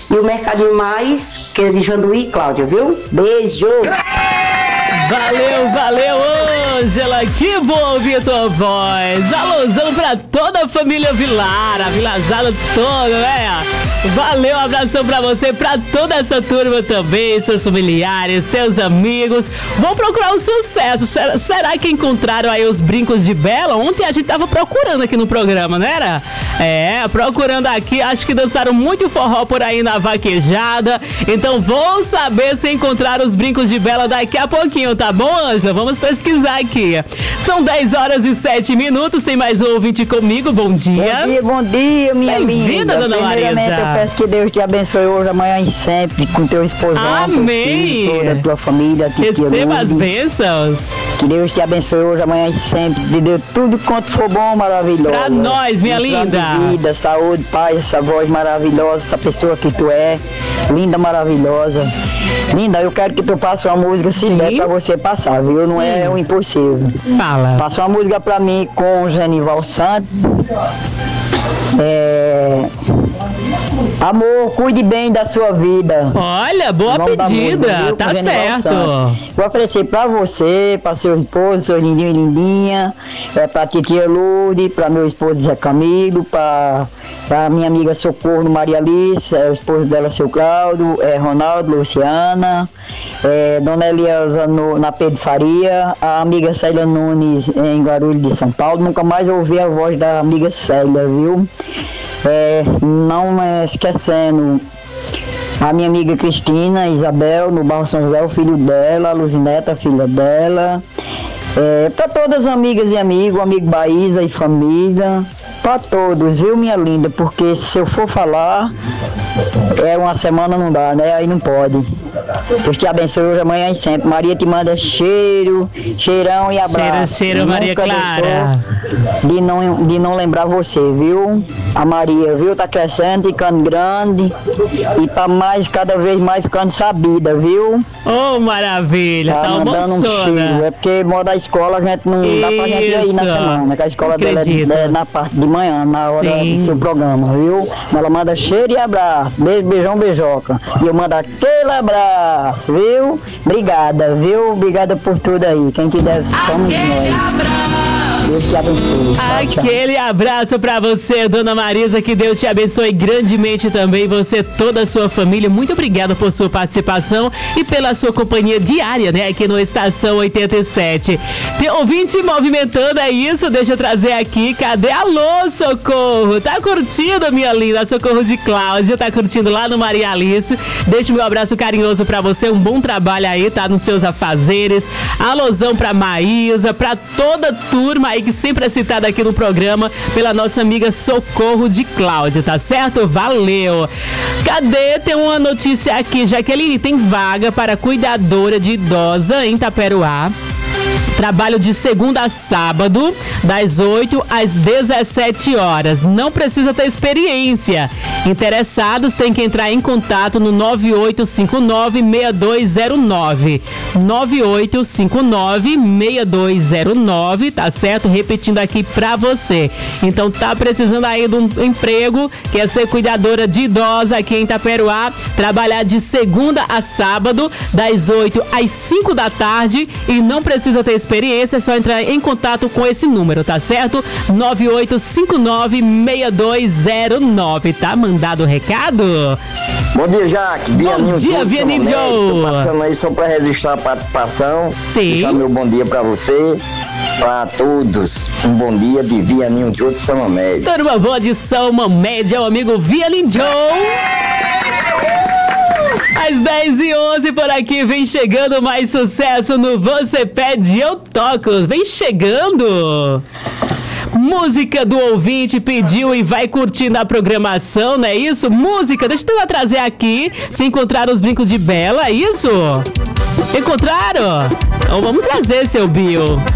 e o Mercadinho Mais, que é de Janduí e Cláudia, viu? Beijo! Valeu, Ângela, que bom ouvir tua voz. Alôzão pra toda a família Vilar, a Vilazada toda, né? Valeu, um abração pra você, pra toda essa turma também, seus familiares, seus amigos. Vão procurar um sucesso. Será que encontraram aí os brincos de Bela? Ontem a gente tava procurando aqui no programa, não era? Procurando aqui, acho que dançaram muito forró por aí na vaquejada. Então vou saber se encontraram os brincos de Bela daqui a pouquinho, tá bom, Ângela? Vamos pesquisar aqui. São 10h07, tem mais um ouvinte comigo, bom dia. Bom dia, minha linda. Bem-vinda, dona Marisa. Eu peço que Deus te abençoe hoje, amanhã e sempre, com teu esposão, amém. Toda a tua família. Receba as bênçãos. Que Deus te abençoe hoje, amanhã e sempre, te dê tudo quanto for bom, maravilhoso. Pra nós, minha linda. Vida, saúde, paz, essa voz maravilhosa, essa pessoa que tu é, linda, maravilhosa. Linda, eu quero que tu passe uma música, se der pra você passar, viu? Não é um impossível. Fala. Passa uma música pra mim com o Genival Santos. Amor, cuide bem da sua vida. Olha, boa pedida, música, tá certo. Vou oferecer pra você, pra seu esposo, seu lindinho e lindinha, pra titia Lourdes, pra meu esposo Zé Camilo, pra minha amiga Socorro Maria Alice, o esposo dela, seu Claudio, Ronaldo, Luciana, Dona Eliasa na Pedro Faria, a amiga Célia Nunes em Guarulhos de São Paulo. Nunca mais ouvi a voz da amiga Célia, viu? Não esquecendo a minha amiga Cristina, Isabel, no bairro São José, o filho dela, a Luzineta, a filha dela. Para todas as amigas e amigos, amigo Baísa e família, para todos, viu, minha linda? Porque se eu for falar, uma semana não dá, né? Aí não pode. Deus te abençoe hoje, amanhã e sempre. Maria te manda cheirão e abraço. Cheiro, Maria Clara. De não lembrar você, viu? A Maria, viu? Tá crescendo, ficando grande e tá cada vez mais ficando sabida, viu? Oh, maravilha, tá mandando um cheiro. É porque moda da escola a gente não dá pra gente ir aí na semana, que a escola dela é na parte de manhã, na hora do seu programa, viu? Ela manda cheiro e abraço. Beijo, beijão, beijoca. E eu mando aquele abraço, viu? Obrigada, viu? Obrigada por tudo aí. Quem te deve somos nós. Deus te abençoe. Aquele abraço pra você, dona Marisa, que Deus te abençoe grandemente também, você, toda a sua família. Muito obrigada por sua participação e pela sua companhia diária, né, aqui no Estação 87. Tem ouvinte movimentando, é isso? Deixa eu trazer aqui, cadê? Alô, Socorro, tá curtindo, minha linda? Socorro de Cláudia, tá curtindo lá no Maria Alice. Deixa o meu abraço carinhoso pra você, um bom trabalho aí, tá, nos seus afazeres. Alôzão pra Maísa, pra toda a turma aí que sempre é citada aqui no programa pela nossa amiga Socorro de Cláudia, tá certo? Valeu! Cadê? Tem uma notícia aqui, Jaqueline, tem vaga para cuidadora de idosa em Itaperuá. Trabalho de segunda a sábado, das 8 às 17 horas. Não precisa ter experiência. Interessados têm que entrar em contato no 9859-6209. 9859-6209, tá certo? Repetindo aqui pra você. Então tá precisando aí de um emprego, quer ser cuidadora de idosa aqui em Itaperuá, trabalhar de segunda a sábado, das 8 às 5 da tarde e não precisa ter experiência, é só entrar em contato com esse número, tá certo? 9859-6209, tá mandado o recado? Bom dia, Jaque. Bom dia, Vianinho Joe. Tô passando aí só pra registrar a participação. Sim. Deixar meu bom dia pra você, pra todos. Um bom dia de Vianinho Joe de São Mamédia. Turma boa de São Mamédia, o amigo Vianinho Joe. Às 10h11 por aqui, vem chegando mais sucesso no Você Pede, Eu Toco. Vem chegando! Música do ouvinte pediu e vai curtindo a programação, não é isso? Música, deixa eu trazer aqui. Se encontraram os brincos de Bela, é isso? Encontraram? Então vamos trazer, seu Bio.